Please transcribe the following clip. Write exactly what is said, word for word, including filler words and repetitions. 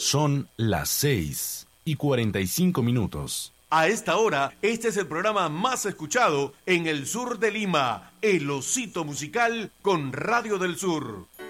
Son las seis y cuarenta y cinco minutos. A esta hora, este es el programa más escuchado en el sur de Lima, El Osito Musical con Radio del Sur.